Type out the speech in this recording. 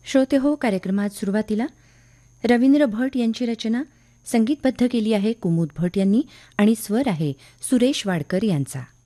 श्रोते हो कार्यक्रमात सुरुवातीला रवींद्र भट यांची रचना संगीतबद्ध केली आहे कुमुद भट यांनी आणि स्वर आहे सुरेश वाडकर यांचा.